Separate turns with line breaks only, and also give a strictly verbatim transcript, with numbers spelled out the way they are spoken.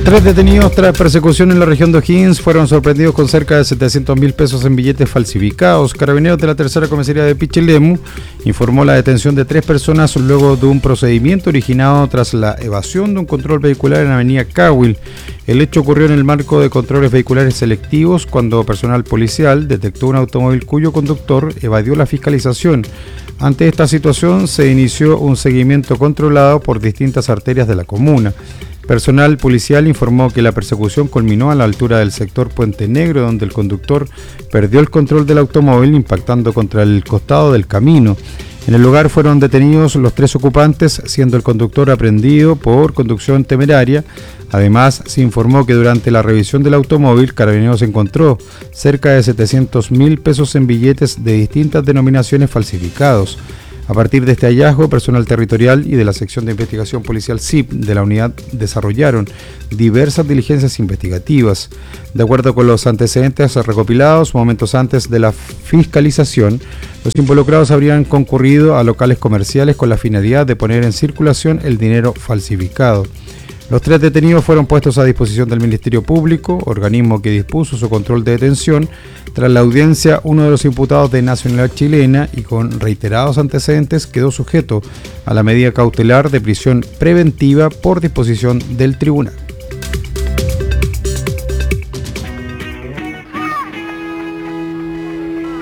Tres detenidos tras persecución en la región de O'Higgins fueron sorprendidos con cerca de setecientos mil pesos en billetes falsificados. Carabineros de la tercera comisaría de Pichilemu informó la detención de tres personas luego de un procedimiento originado tras la evasión de un control vehicular en la avenida Cawil. El hecho ocurrió en el marco de controles vehiculares selectivos cuando personal policial detectó un automóvil cuyo conductor evadió la fiscalización. Ante esta situación se inició un seguimiento controlado por distintas arterias de la comuna. Personal policial informó que la persecución culminó a la altura del sector Puente Negro, donde el conductor perdió el control del automóvil impactando contra el costado del camino. En el lugar fueron detenidos los tres ocupantes, siendo el conductor aprehendido por conducción temeraria. Además, se informó que durante la revisión del automóvil, Carabineros encontró cerca de setecientos mil pesos en billetes de distintas denominaciones falsificados. A partir de este hallazgo, personal territorial y de la sección de investigación policial S I P de la unidad desarrollaron diversas diligencias investigativas. De acuerdo con los antecedentes recopilados momentos antes de la fiscalización, los involucrados habrían concurrido a locales comerciales con la finalidad de poner en circulación el dinero falsificado. Los tres detenidos fueron puestos a disposición del Ministerio Público, organismo que dispuso su control de detención. Tras la audiencia, uno de los imputados de nacionalidad chilena y con reiterados antecedentes quedó sujeto a la medida cautelar de prisión preventiva por disposición del tribunal.